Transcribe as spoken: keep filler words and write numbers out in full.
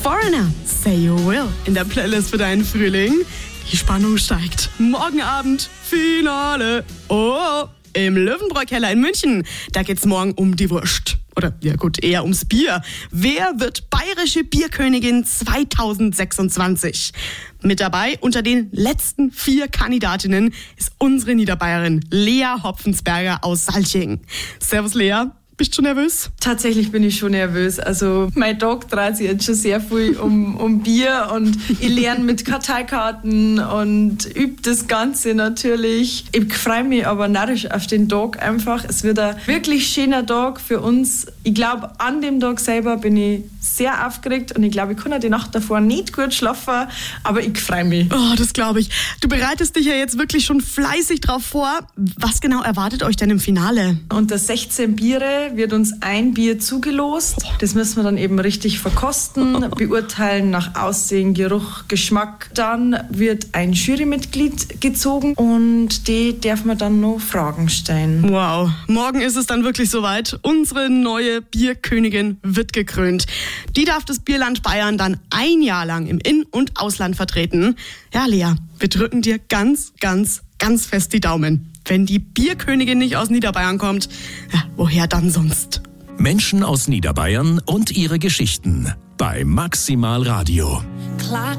Foreigner, Say You Will in der Playlist für deinen Frühling. Die Spannung steigt. Morgen Abend Finale. Oh, im Löwenbräu-Keller in München. Da geht's morgen um die Wurst. Oder, ja gut, eher ums Bier. Wer wird bayerische Bierkönigin zwanzig sechsundzwanzig? Mit dabei unter den letzten vier Kandidatinnen ist unsere Niederbayerin Lea Hopfensberger aus Salching. Servus Lea. Bist du nervös? Tatsächlich bin ich schon nervös. Also mein Tag dreht sich jetzt schon sehr viel um, um Bier und ich lerne mit Karteikarten und übe das Ganze natürlich. Ich freue mich aber narrisch auf den Tag einfach. Es wird ein wirklich schöner Tag für uns. Ich glaube, an dem Tag selber bin ich sehr aufgeregt und ich glaube, ich kann auch die Nacht davor nicht gut schlafen, aber ich freue mich. Oh, das glaube ich. Du bereitest dich ja jetzt wirklich schon fleißig drauf vor. Was genau erwartet euch denn im Finale? Unter sechzehn Biere wird uns ein Bier zugelost. Das müssen wir dann eben richtig verkosten, beurteilen nach Aussehen, Geruch, Geschmack. Dann wird ein Jurymitglied gezogen und die darf man dann noch Fragen stellen. Wow, morgen ist es dann wirklich soweit. Unsere neue Bierkönigin wird gekrönt. Die darf das Bierland Bayern dann ein Jahr lang im In- und Ausland vertreten. Ja, Lea, wir drücken dir ganz, ganz, ganz fest die Daumen. Wenn die Bierkönigin nicht aus Niederbayern kommt, ja, woher dann sonst? Menschen aus Niederbayern und ihre Geschichten bei Maximal Radio. Klar